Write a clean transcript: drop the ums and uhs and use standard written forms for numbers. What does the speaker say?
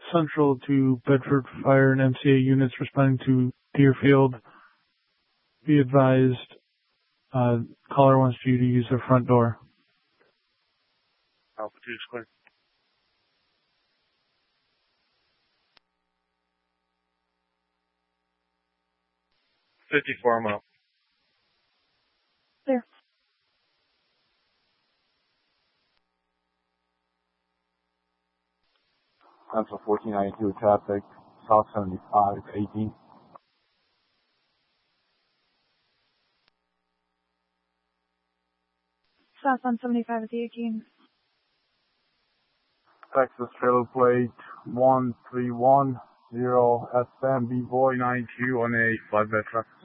Central to Bedford Fire and MCA units responding to Deerfield. Be advised, caller wants you to use their front door. Alpha 2 is clear. $54 mile. Clear. Central 1492 traffic, South 75 18. South on 75 at the 18. Texas trailer plate 1310 SMB boy 92 on a flatbed truck.